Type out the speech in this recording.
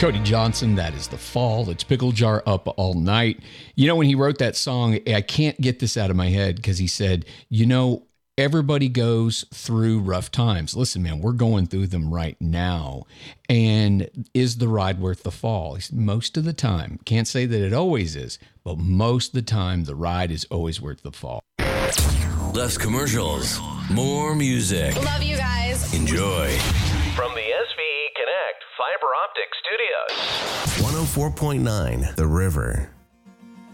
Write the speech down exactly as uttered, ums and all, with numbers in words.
Cody Johnson, that is The Fall. It's Pickle Jar Up All Night. You know, when he wrote that song, I can't get this out of my head because he said, you know, everybody goes through rough times. Listen, man, we're going through them right now. And is the ride worth the fall? He said, most of the time. Can't say that it always is, but most of the time, the ride is always worth the fall. Less commercials, more music. Love you guys. Enjoy. From the S V E Connect Fiber Optic Studios. one oh four point nine The River.